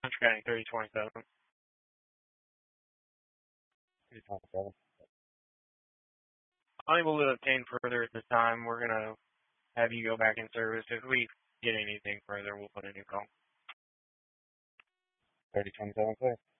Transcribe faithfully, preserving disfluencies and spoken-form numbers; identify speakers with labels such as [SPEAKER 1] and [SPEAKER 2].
[SPEAKER 1] Hunter County thirty twenty-seven.
[SPEAKER 2] thirty twenty-seven.
[SPEAKER 1] Unable to obtain further at this time. We're going to have you go back in service. If we get anything further, we'll put a new call.
[SPEAKER 2] thirty twenty-seven, sir.